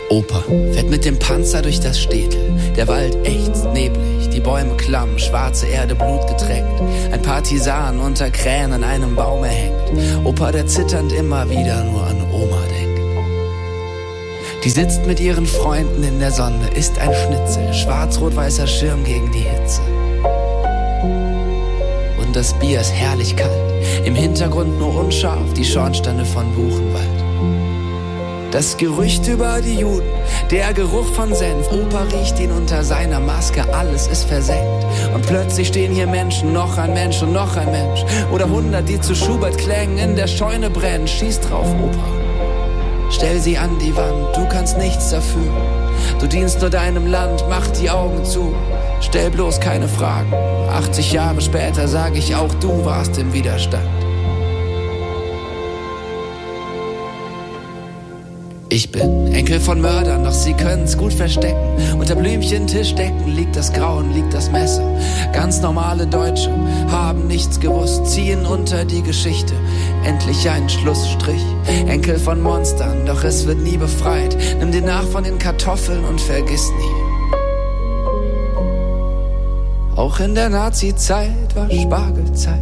Opa fährt mit dem Panzer durch das Städtel. Der Wald ächzt, neblig, die Bäume klamm, schwarze Erde blutgetränkt. Ein Partisan unter Krähen an einem Baum erhängt. Opa, der zitternd immer wieder nur an Oma denkt. Die sitzt mit ihren Freunden in der Sonne, isst ein Schnitzel, schwarz-rot-weißer Schirm gegen die Hitze. Und das Bier ist herrlich kalt, im Hintergrund nur unscharf die Schornsteine von Buchenwald. Das Gerücht über die Juden, der Geruch von Senf. Opa riecht ihn unter seiner Maske, alles ist versenkt. Und plötzlich stehen hier Menschen, noch ein Mensch und noch ein Mensch. Oder 100, die zu Schubert-Klängen in der Scheune brennen. Schieß drauf, Opa. Stell sie an die Wand, du kannst nichts dafür. Du dienst nur deinem Land, mach die Augen zu. Stell bloß keine Fragen. 80 Jahre später sag ich, auch du warst im Widerstand. Ich bin Enkel von Mördern, doch sie können's gut verstecken. Unter Blümchentischdecken liegt das Grauen, liegt das Messer. Ganz normale Deutsche haben nichts gewusst, ziehen unter die Geschichte endlich einen Schlussstrich. Enkel von Monstern, doch es wird nie befreit. Nimm dir nach von den Kartoffeln und vergiss nie. Auch in der Nazi-Zeit war Spargelzeit.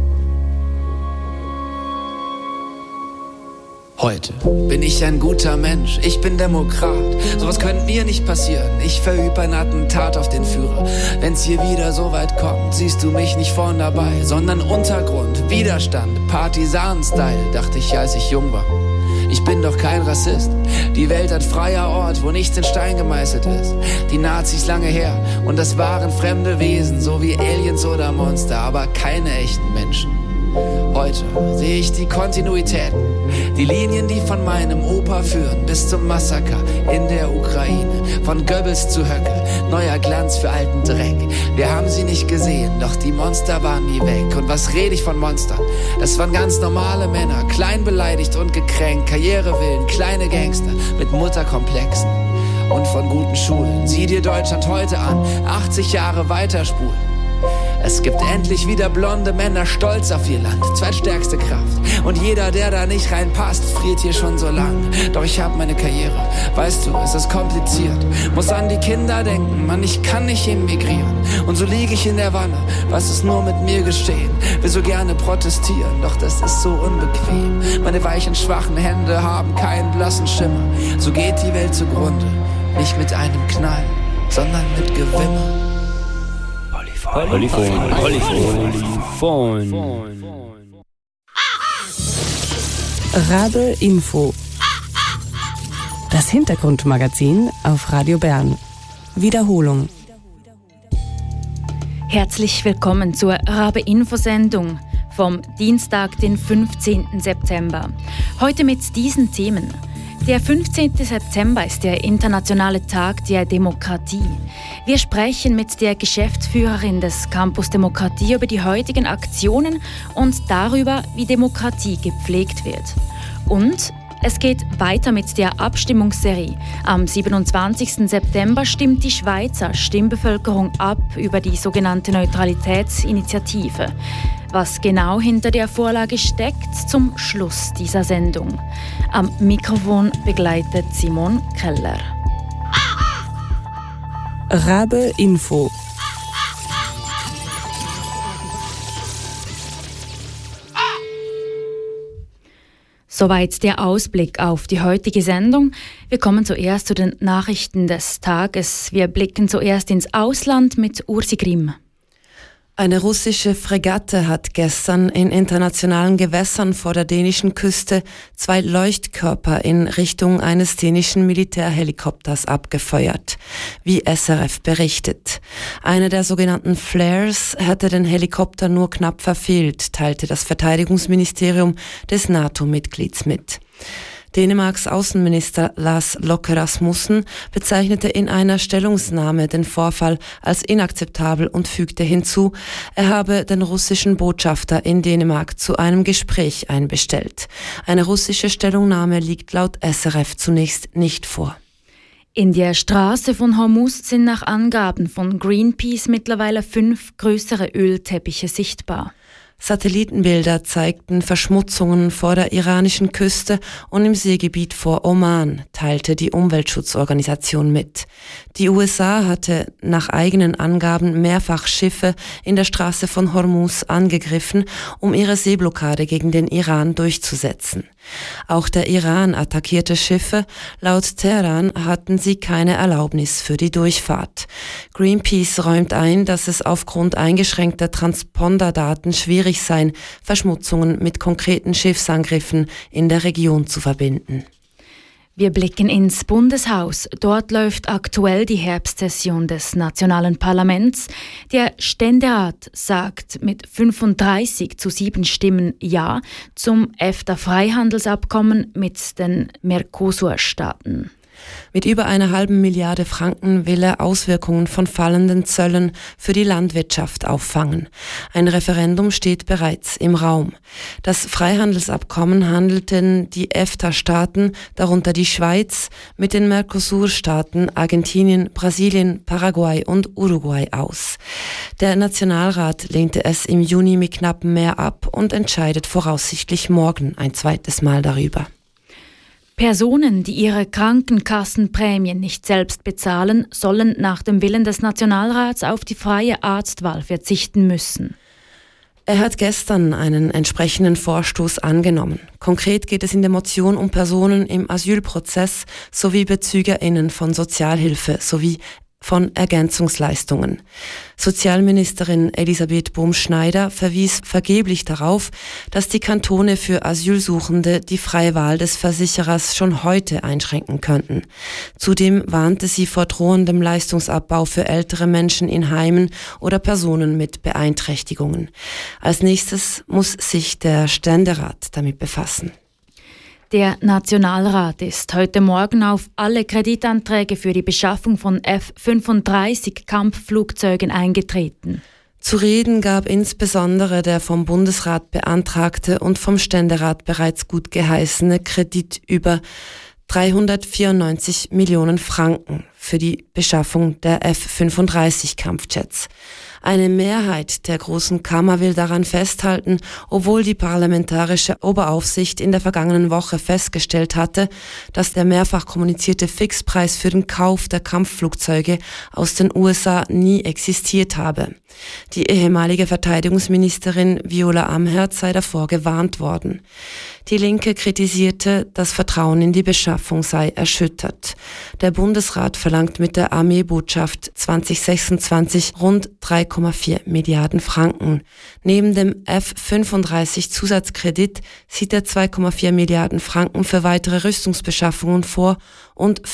Heute bin ich ein guter Mensch, ich bin Demokrat. Sowas könnte mir nicht passieren, ich verübe ein Attentat auf den Führer. Wenn's hier wieder so weit kommt, siehst du mich nicht vorn dabei, sondern Untergrund, Widerstand, Partisan-Style, dachte ich, als ich jung war. Ich bin doch kein Rassist, die Welt ein freier Ort, wo nichts in Stein gemeißelt ist. Die Nazis lange her und das waren fremde Wesen, so wie Aliens oder Monster, aber keine echten Menschen. Heute sehe ich die Kontinuitäten, die Linien, die von meinem Opa führen bis zum Massaker in der Ukraine. Von Goebbels zu Höcke, neuer Glanz für alten Dreck. Wir haben sie nicht gesehen, doch die Monster waren nie weg. Und was rede ich von Monstern? Das waren ganz normale Männer, klein beleidigt und gekränkt, Karrierewillen, kleine Gangster mit Mutterkomplexen und von guten Schulen. Sieh dir Deutschland heute an, 80 Jahre weiterspulen. Es gibt endlich wieder blonde Männer, stolz auf ihr Land, zweitstärkste Kraft. Und jeder, der da nicht reinpasst, friert hier schon so lang. Doch ich hab meine Karriere, weißt du, es ist kompliziert. Muss an die Kinder denken, Mann, ich kann nicht emigrieren. Und so lieg ich in der Wanne, was ist nur mit mir geschehen? Will so gerne protestieren, doch das ist so unbequem. Meine weichen, schwachen Hände haben keinen blassen Schimmer. So geht die Welt zugrunde, nicht mit einem Knall, sondern mit Gewimmer. Polyphon. Rabe Info. Das Hintergrundmagazin auf Radio Bern. Wiederholung. Herzlich willkommen zur Rabe Info-Sendung vom Dienstag, den 15. September. Heute mit diesen Themen. Der 15. September ist der internationale Tag der Demokratie. Wir sprechen mit der Geschäftsführerin des Campus Demokratie über die heutigen Aktionen und darüber, wie Demokratie gepflegt wird. Und es geht weiter mit der Abstimmungsserie. Am 27. September stimmt die Schweizer Stimmbevölkerung ab über die sogenannte Neutralitätsinitiative. Was genau hinter der Vorlage steckt, zum Schluss dieser Sendung. Am Mikrofon begleitet Simon Keller. Rabe Info. Soweit der Ausblick auf die heutige Sendung. Wir kommen zuerst zu den Nachrichten des Tages. Wir blicken zuerst ins Ausland mit Ursi Grimm. Eine russische Fregatte hat gestern in internationalen Gewässern vor der dänischen Küste 2 Leuchtkörper in Richtung eines dänischen Militärhelikopters abgefeuert, wie SRF berichtet. Einer der sogenannten Flares hätte den Helikopter nur knapp verfehlt, teilte das Verteidigungsministerium des NATO-Mitglieds mit. Dänemarks Außenminister Lars Løkke Rasmussen bezeichnete in einer Stellungnahme den Vorfall als inakzeptabel und fügte hinzu, er habe den russischen Botschafter in Dänemark zu einem Gespräch einbestellt. Eine russische Stellungnahme liegt laut SRF zunächst nicht vor. In der Straße von Hormuz sind nach Angaben von Greenpeace mittlerweile 5 größere Ölteppiche sichtbar. Satellitenbilder zeigten Verschmutzungen vor der iranischen Küste und im Seegebiet vor Oman, teilte die Umweltschutzorganisation mit. Die USA hatte nach eigenen Angaben mehrfach Schiffe in der Straße von Hormuz angegriffen, um ihre Seeblockade gegen den Iran durchzusetzen. Auch der Iran attackierte Schiffe. Laut Teheran hatten sie keine Erlaubnis für die Durchfahrt. Greenpeace räumt ein, dass es aufgrund eingeschränkter Transponderdaten schwierig sei, Verschmutzungen mit konkreten Schiffsangriffen in der Region zu verbinden. Wir blicken ins Bundeshaus. Dort läuft aktuell die Herbstsession des Nationalen Parlaments. Der Ständerat sagt mit 35:7 Stimmen Ja zum EFTA-Freihandelsabkommen mit den Mercosur-Staaten. Mit über 1,5 Milliarde Franken will er Auswirkungen von fallenden Zöllen für die Landwirtschaft auffangen. Ein Referendum steht bereits im Raum. Das Freihandelsabkommen handelten die EFTA-Staaten, darunter die Schweiz, mit den Mercosur-Staaten Argentinien, Brasilien, Paraguay und Uruguay aus. Der Nationalrat lehnte es im Juni mit knappem Mehr ab und entscheidet voraussichtlich morgen ein zweites Mal darüber. Personen, die ihre Krankenkassenprämien nicht selbst bezahlen, sollen nach dem Willen des Nationalrats auf die freie Arztwahl verzichten müssen. Er hat gestern einen entsprechenden Vorstoß angenommen. Konkret geht es in der Motion um Personen im Asylprozess sowie BezügerInnen von Sozialhilfe sowie von Ergänzungsleistungen. Sozialministerin Elisabeth Bohm-Schneider verwies vergeblich darauf, dass die Kantone für Asylsuchende die freie Wahl des Versicherers schon heute einschränken könnten. Zudem warnte sie vor drohendem Leistungsabbau für ältere Menschen in Heimen oder Personen mit Beeinträchtigungen. Als nächstes muss sich der Ständerat damit befassen. Der Nationalrat ist heute Morgen auf alle Kreditanträge für die Beschaffung von F-35 Kampfflugzeugen eingetreten. Zu reden gab insbesondere der vom Bundesrat beantragte und vom Ständerat bereits gut geheißene Kredit über 394 Millionen Franken für die Beschaffung der F-35 Kampfjets. Eine Mehrheit der Großen Kammer will daran festhalten, obwohl die Parlamentarische Oberaufsicht in der vergangenen Woche festgestellt hatte, dass der mehrfach kommunizierte Fixpreis für den Kauf der Kampfflugzeuge aus den USA nie existiert habe. Die ehemalige Verteidigungsministerin Viola Amherd sei davor gewarnt worden. Die Linke kritisierte, das Vertrauen in die Beschaffung sei erschüttert. Der Bundesrat verlangt mit der Armeebotschaft 2026 rund 3,4 Milliarden Franken. Neben dem F-35 Zusatzkredit sieht er 2,4 Milliarden Franken für weitere Rüstungsbeschaffungen vor und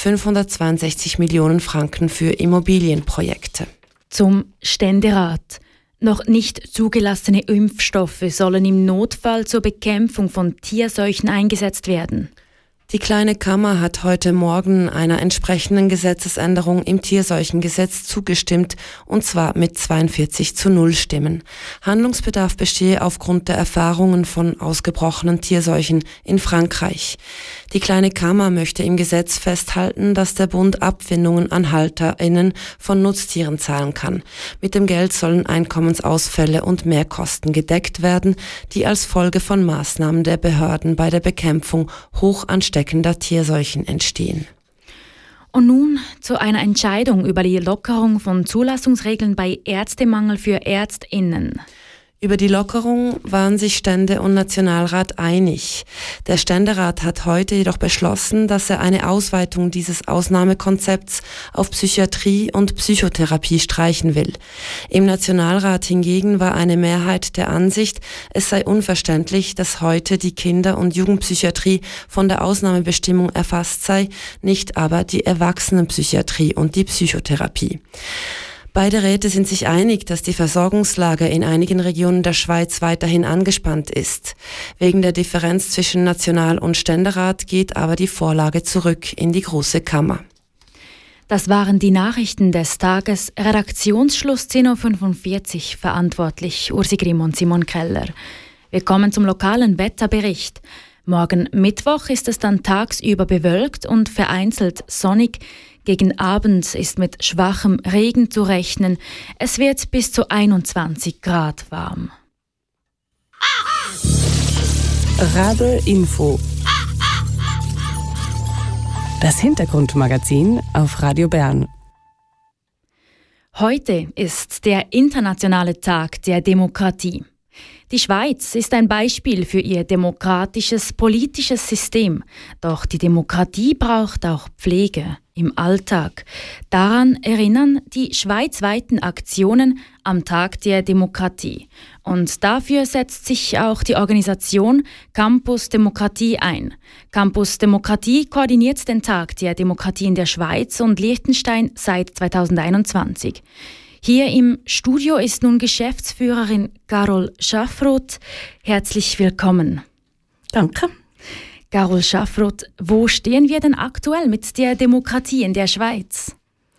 562 Millionen Franken für Immobilienprojekte. Zum Ständerat. Noch nicht zugelassene Impfstoffe sollen im Notfall zur Bekämpfung von Tierseuchen eingesetzt werden. Die Kleine Kammer hat heute Morgen einer entsprechenden Gesetzesänderung im Tierseuchengesetz zugestimmt, und zwar mit 42:0 Stimmen. Handlungsbedarf bestehe aufgrund der Erfahrungen von ausgebrochenen Tierseuchen in Frankreich. Die Kleine Kammer möchte im Gesetz festhalten, dass der Bund Abfindungen an HalterInnen von Nutztieren zahlen kann. Mit dem Geld sollen Einkommensausfälle und Mehrkosten gedeckt werden, die als Folge von Maßnahmen der Behörden bei der Bekämpfung hoch ansteckender Tierseuchen entstehen. Und nun zu einer Entscheidung über die Lockerung von Zulassungsregeln bei Ärztemangel für ÄrztInnen. Über die Lockerung waren sich Stände und Nationalrat einig. Der Ständerat hat heute jedoch beschlossen, dass er eine Ausweitung dieses Ausnahmekonzepts auf Psychiatrie und Psychotherapie streichen will. Im Nationalrat hingegen war eine Mehrheit der Ansicht, es sei unverständlich, dass heute die Kinder- und Jugendpsychiatrie von der Ausnahmebestimmung erfasst sei, nicht aber die Erwachsenenpsychiatrie und die Psychotherapie. Beide Räte sind sich einig, dass die Versorgungslage in einigen Regionen der Schweiz weiterhin angespannt ist. Wegen der Differenz zwischen National- und Ständerat geht aber die Vorlage zurück in die Große Kammer. Das waren die Nachrichten des Tages. Redaktionsschluss 10.45 Uhr, verantwortlich Ursi Grimm und Simon Keller. Wir kommen zum lokalen Wetterbericht. Morgen Mittwoch ist es dann tagsüber bewölkt und vereinzelt sonnig. Gegen Abend ist mit schwachem Regen zu rechnen. Es wird bis zu 21 Grad warm. Rabe Info. Das Hintergrundmagazin auf Radio Bern. Heute ist der internationale Tag der Demokratie. Die Schweiz ist ein Beispiel für ihr demokratisches, politisches System. Doch die Demokratie braucht auch Pflege im Alltag. Daran erinnern die schweizweiten Aktionen am Tag der Demokratie. Und dafür setzt sich auch die Organisation Campus Demokratie ein. Campus Demokratie koordiniert den Tag der Demokratie in der Schweiz und Liechtenstein seit 2021. Hier im Studio ist nun Geschäftsführerin Carol Schaffroth. Herzlich willkommen. Danke. Carol Schaffroth, wo stehen wir denn aktuell mit der Demokratie in der Schweiz?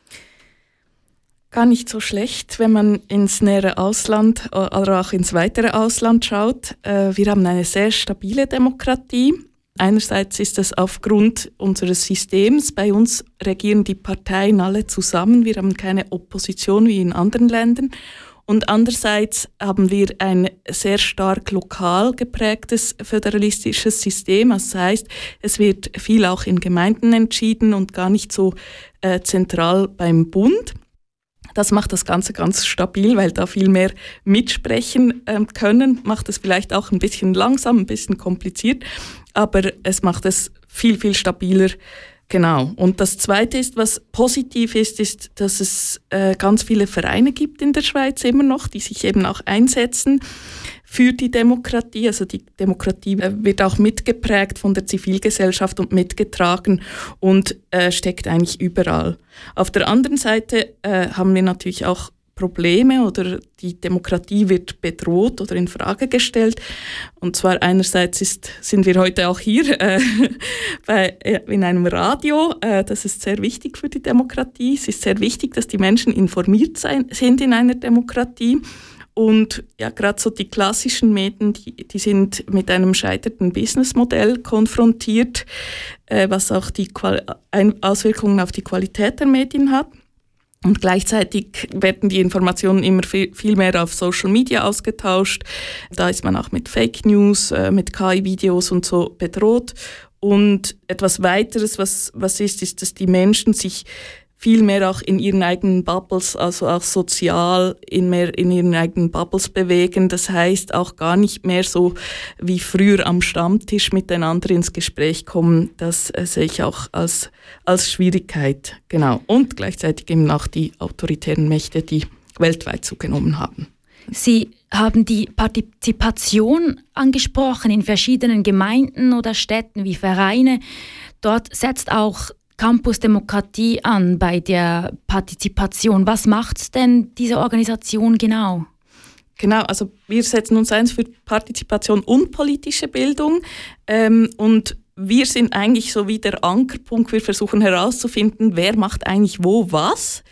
Gar nicht so schlecht, wenn man ins nähere Ausland oder auch ins weitere Ausland schaut. Wir haben eine sehr stabile Demokratie. Einerseits ist das aufgrund unseres Systems. Bei uns regieren die Parteien alle zusammen. Wir haben keine Opposition wie in anderen Ländern. Und andererseits haben wir ein sehr stark lokal geprägtes föderalistisches System. Das heißt, es wird viel auch in Gemeinden entschieden und gar nicht so zentral beim Bund. Das macht das Ganze ganz stabil, weil da viel mehr mitsprechen können. Macht es vielleicht auch ein bisschen langsam, ein bisschen kompliziert, aber es macht es viel, viel stabiler. Genau. Und das Zweite ist, was positiv ist, dass es ganz viele Vereine gibt in der Schweiz immer noch, die sich eben auch einsetzen für die Demokratie. Also die Demokratie wird auch mitgeprägt von der Zivilgesellschaft und mitgetragen und steckt eigentlich überall. Auf der anderen Seite haben wir natürlich auch Probleme oder die Demokratie wird bedroht oder in Frage gestellt. Und zwar einerseits sind wir heute auch hier in einem Radio. Das ist sehr wichtig für die Demokratie. Es ist sehr wichtig, dass die Menschen informiert sind in einer Demokratie. Und ja, gerade so die klassischen Medien, die sind mit einem scheiternden Businessmodell konfrontiert, was auch die Auswirkungen auf die Qualität der Medien hat. Und gleichzeitig werden die Informationen immer viel mehr auf Social Media ausgetauscht. Da ist man auch mit Fake News, mit KI-Videos und so bedroht. Und etwas weiteres, was ist, dass die Menschen sich viel mehr auch in ihren eigenen Bubbles, also auch sozial mehr in ihren eigenen Bubbles bewegen. Das heißt auch gar nicht mehr so wie früher am Stammtisch miteinander ins Gespräch kommen. Das sehe ich auch als Schwierigkeit. Genau. Und gleichzeitig eben auch die autoritären Mächte, die weltweit zugenommen haben. Sie haben die Partizipation angesprochen in verschiedenen Gemeinden oder Städten wie Vereine. Dort setzt auch Campus Demokratie an bei der Partizipation. Was macht denn diese Organisation genau? Genau, also wir setzen uns ein für Partizipation und politische Bildung und wir sind eigentlich so wie der Ankerpunkt. Wir versuchen herauszufinden, wer macht eigentlich wo was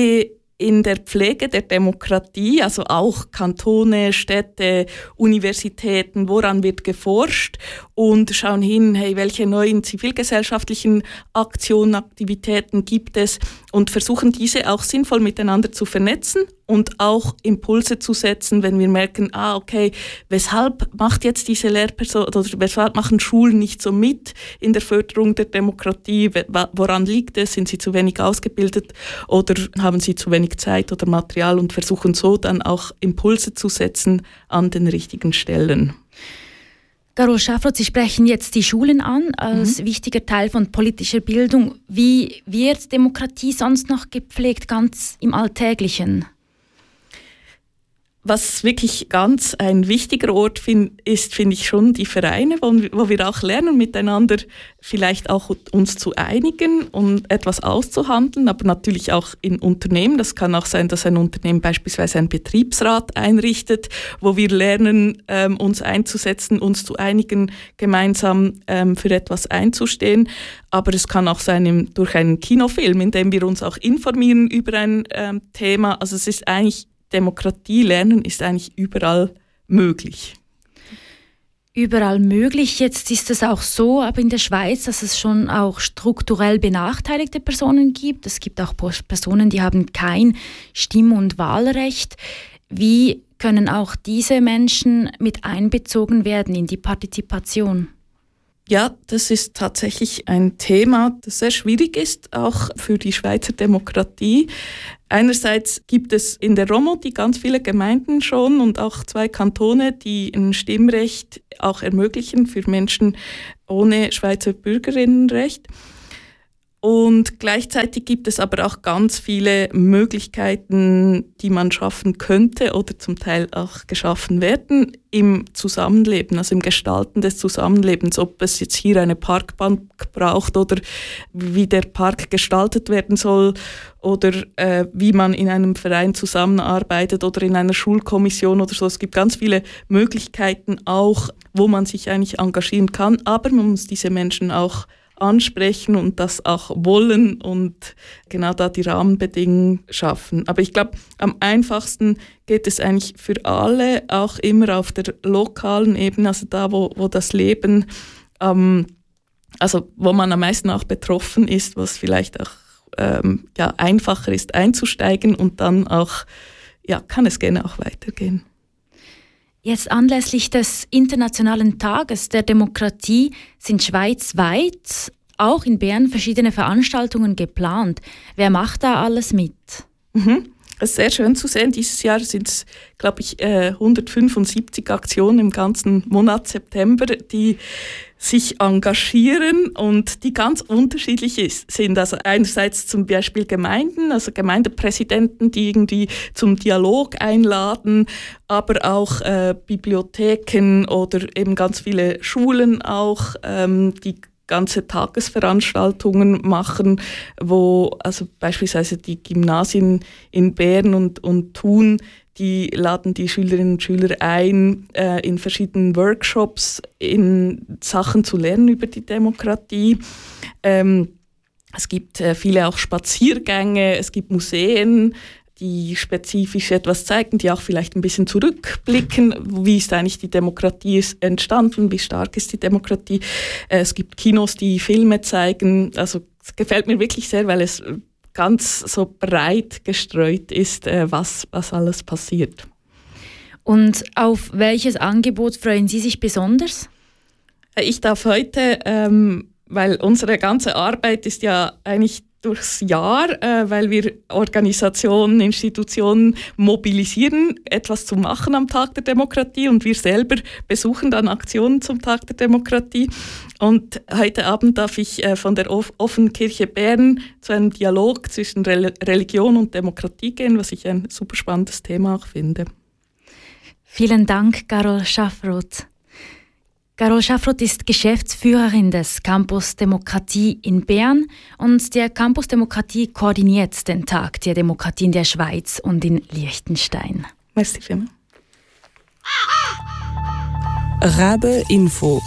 in der Pflege der Demokratie, also auch Kantone, Städte, Universitäten, woran wird geforscht und schauen hin, hey, welche neuen zivilgesellschaftlichen Aktionen, Aktivitäten gibt es und versuchen diese auch sinnvoll miteinander zu vernetzen und auch Impulse zu setzen, wenn wir merken, okay, weshalb macht jetzt diese Lehrperson oder weshalb machen Schulen nicht so mit in der Förderung der Demokratie, woran liegt es, sind sie zu wenig ausgebildet oder haben sie zu wenig Zeit oder Material und versuchen so dann auch Impulse zu setzen an den richtigen Stellen. Carol Schaffroth, Sie sprechen jetzt die Schulen an als wichtiger Teil von politischer Bildung. Wie wird Demokratie sonst noch gepflegt, ganz im Alltäglichen? Was wirklich ganz ein wichtiger Ort ist, finde ich schon die Vereine, wo wir auch lernen, miteinander vielleicht auch uns zu einigen und etwas auszuhandeln, aber natürlich auch in Unternehmen. Das kann auch sein, dass ein Unternehmen beispielsweise einen Betriebsrat einrichtet, wo wir lernen, uns einzusetzen, uns zu einigen, gemeinsam für etwas einzustehen. Aber es kann auch sein durch einen Kinofilm, in dem wir uns auch informieren über ein Thema. Also es ist eigentlich Demokratie lernen ist eigentlich überall möglich. Überall möglich. Jetzt ist es auch so, aber in der Schweiz, dass es schon auch strukturell benachteiligte Personen gibt. Es gibt auch Personen, die haben kein Stimm- und Wahlrecht. Wie können auch diese Menschen mit einbezogen werden in die Partizipation? Ja, das ist tatsächlich ein Thema, das sehr schwierig ist, auch für die Schweizer Demokratie. Einerseits gibt es in der Romodi ganz viele Gemeinden schon und auch 2 Kantone, die ein Stimmrecht auch ermöglichen für Menschen ohne Schweizer Bürgerinnenrecht. Und gleichzeitig gibt es aber auch ganz viele Möglichkeiten, die man schaffen könnte oder zum Teil auch geschaffen werden im Zusammenleben, also im Gestalten des Zusammenlebens, ob es jetzt hier eine Parkbank braucht oder wie der Park gestaltet werden soll oder wie man in einem Verein zusammenarbeitet oder in einer Schulkommission oder so. Es gibt ganz viele Möglichkeiten auch, wo man sich eigentlich engagieren kann, aber man muss diese Menschen auch ansprechen und das auch wollen und genau da die Rahmenbedingungen schaffen. Aber ich glaube, am einfachsten geht es eigentlich für alle, auch immer auf der lokalen Ebene, also da, wo das Leben, also wo man am meisten auch betroffen ist, wo es vielleicht auch einfacher ist einzusteigen und dann auch, kann es gerne auch weitergehen. Jetzt anlässlich des Internationalen Tages der Demokratie sind schweizweit, auch in Bern, verschiedene Veranstaltungen geplant. Wer macht da alles mit? Es ist sehr schön zu sehen. Dieses Jahr sind es, glaube ich, 175 Aktionen im ganzen Monat September, die sich engagieren und die ganz unterschiedlich sind. Also einerseits zum Beispiel Gemeinden, also Gemeindepräsidenten, die irgendwie zum Dialog einladen, aber auch Bibliotheken oder eben ganz viele Schulen auch, die ganze Tagesveranstaltungen machen, wo also beispielsweise die Gymnasien in Bern und Thun, die laden die Schülerinnen und Schüler ein, in verschiedenen Workshops in Sachen zu lernen über die Demokratie. Es gibt viele auch Spaziergänge, es gibt Museen, die spezifisch etwas zeigen, die auch vielleicht ein bisschen zurückblicken, wie ist eigentlich die Demokratie entstanden, wie stark ist die Demokratie. Es gibt Kinos, die Filme zeigen. Also es gefällt mir wirklich sehr, weil es ganz so breit gestreut ist, was alles passiert. Und auf welches Angebot freuen Sie sich besonders? Ich darf heute, weil unsere ganze Arbeit ist ja eigentlich durchs Jahr, weil wir Organisationen, Institutionen mobilisieren, etwas zu machen am Tag der Demokratie und wir selber besuchen dann Aktionen zum Tag der Demokratie. Und heute Abend darf ich von der Offenen Kirche Bern zu einem Dialog zwischen Religion und Demokratie gehen, was ich ein super spannendes Thema auch finde. Vielen Dank, Carol Schaffroth. Carol Schaffroth ist Geschäftsführerin des Campus Demokratie in Bern und der Campus Demokratie koordiniert den Tag der Demokratie in der Schweiz und in Liechtenstein. Merci vielmals. Rabe Info.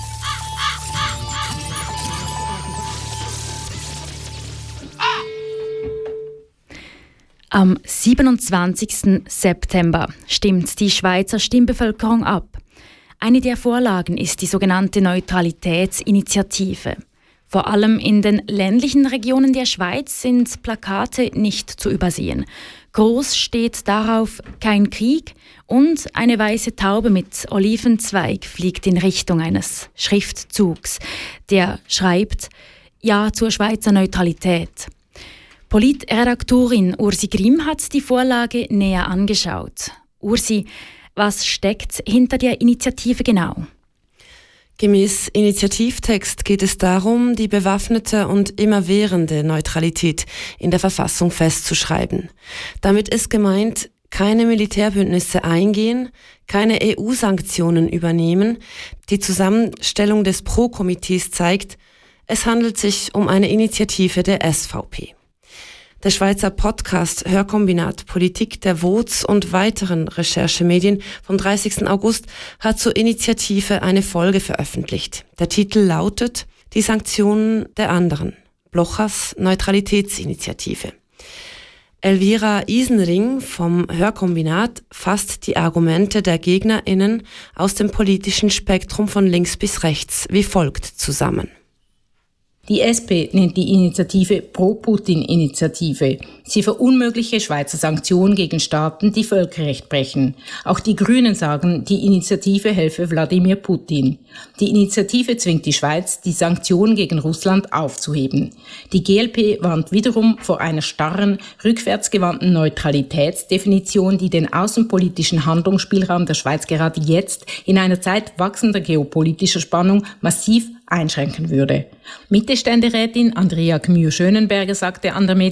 Am 27. September stimmt die Schweizer Stimmbevölkerung ab. Eine der Vorlagen ist die sogenannte Neutralitätsinitiative. Vor allem in den ländlichen Regionen der Schweiz sind Plakate nicht zu übersehen. Groß steht darauf „Kein Krieg" und eine weiße Taube mit Olivenzweig fliegt in Richtung eines Schriftzugs, der schreibt „Ja zur Schweizer Neutralität". Politredaktorin Ursi Grimm hat die Vorlage näher angeschaut. Ursi, was steckt hinter der Initiative genau? Gemäß Initiativtext geht es darum, die bewaffnete und immerwährende Neutralität in der Verfassung festzuschreiben. Damit ist gemeint, keine Militärbündnisse eingehen, keine EU-Sanktionen übernehmen. Die Zusammenstellung des Pro-Komitees zeigt, es handelt sich um eine Initiative der SVP. Der Schweizer Podcast Hörkombinat Politik der Voz und weiteren Recherchemedien vom 30. August hat zur Initiative eine Folge veröffentlicht. Der Titel lautet „Die Sanktionen der anderen. Blochers Neutralitätsinitiative". Elvira Isenring vom Hörkombinat fasst die Argumente der GegnerInnen aus dem politischen Spektrum von links bis rechts wie folgt zusammen. Die SP nennt die Initiative Pro-Putin-Initiative. Sie verunmögliche Schweizer Sanktionen gegen Staaten, die Völkerrecht brechen. Auch die Grünen sagen, die Initiative helfe Wladimir Putin. Die Initiative zwingt die Schweiz, die Sanktionen gegen Russland aufzuheben. Die GLP warnt wiederum vor einer starren, rückwärtsgewandten Neutralitätsdefinition, die den außenpolitischen Handlungsspielraum der Schweiz gerade jetzt in einer Zeit wachsender geopolitischer Spannung massiv einschränken würde. Mittelständerätin Andrea Gmür-Schönenberger sagte an der